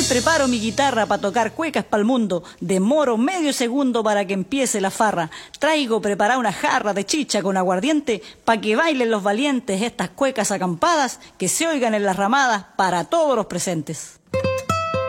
preparo mi guitarra para tocar cuecas pa'l mundo. Demoro medio segundo para que empiece la farra. Traigo preparada una jarra de chicha con aguardiente pa' que bailen los valientes estas cuecas acampadas que se oigan en las ramadas para todos los presentes.